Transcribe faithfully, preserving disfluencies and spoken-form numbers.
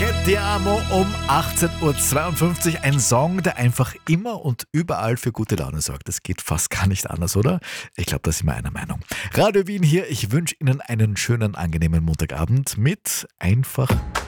Che ti amo um achtzehn Uhr zweiundfünfzig. Ein Song, der einfach immer und überall für gute Laune sorgt. Das geht fast gar nicht anders, oder? Ich glaube, da sind wir einer Meinung. Radio Wien hier. Ich wünsche Ihnen einen schönen, angenehmen Montagabend mit einfach